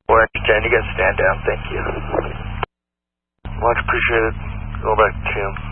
Orange 10, you guys stand down, thank you. Much appreciated. Go back to Tim.